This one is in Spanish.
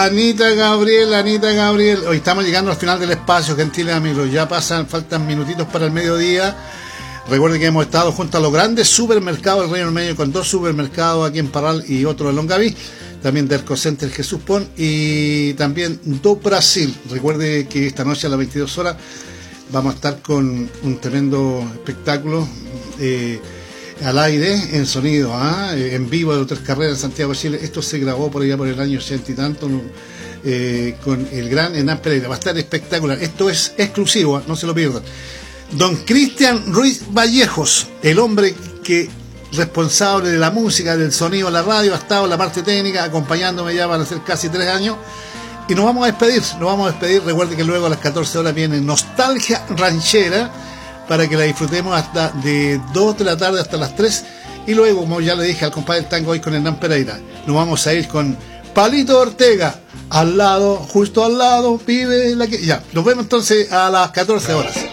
Anita Gabriel. Hoy estamos llegando al final del espacio, gentiles amigos. Ya faltan minutitos para el mediodía. Recuerden que hemos estado junto a los grandes supermercados del Reino Medio, con 2 supermercados aquí en Parral y otro en Longaví. También de Ercocenter Jesús Pon y también do Brasil. Recuerde que esta noche a las 22 horas vamos a estar con un tremendo espectáculo al aire, en sonido, en vivo de 3 carreras en Santiago de Chile. Esto se grabó por allá por el año 80 y tanto con el gran Hernán Pereira. Va a estar espectacular. Esto es exclusivo, no se lo pierdan. Don Cristian Ruiz Vallejos, el hombre que responsable de la música, del sonido en la radio, ha estado en la parte técnica acompañándome ya para hacer casi 3 años. Y nos vamos a despedir. Recuerde que luego a las 14 horas viene Nostalgia Ranchera para que la disfrutemos hasta de 2 de la tarde hasta las 3. Y luego, como ya le dije al compadre del tango hoy con Hernán Pereira, nos vamos a ir con Palito Ortega, al lado, justo al lado, pibe la que... Ya, nos vemos entonces a las 14 horas.